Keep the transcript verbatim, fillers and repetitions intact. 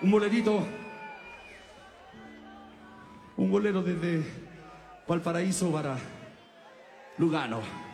Un bolerito, un bolero desde Valparaíso para Lugano.